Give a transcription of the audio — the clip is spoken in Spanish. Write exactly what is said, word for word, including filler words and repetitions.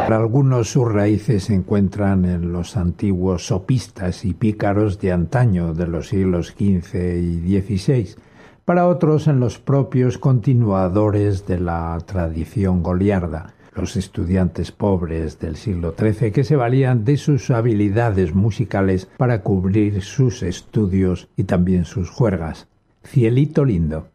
Para algunos sus raíces se encuentran en los antiguos sopistas y pícaros de antaño de los siglos quince y dieciséis, para otros en los propios continuadores de la tradición goliarda, los estudiantes pobres del siglo trece que se valían de sus habilidades musicales para cubrir sus estudios y también sus juergas. Cielito lindo.